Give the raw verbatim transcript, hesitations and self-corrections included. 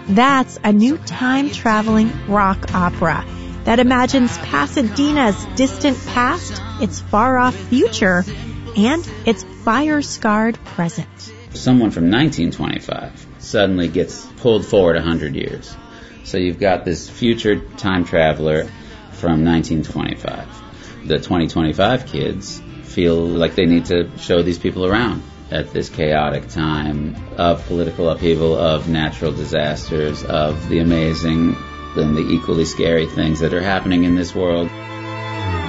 That's a new time-traveling rock opera that imagines Pasadena's distant past, its far-off future, and its fire-scarred present. Someone from nineteen twenty-five suddenly gets pulled forward one hundred years. So you've got this future time traveler from nineteen twenty-five. The twenty twenty-five kids feel like they need to show these people around at this chaotic time of political upheaval, of natural disasters, of the amazing and the equally scary things that are happening in this world.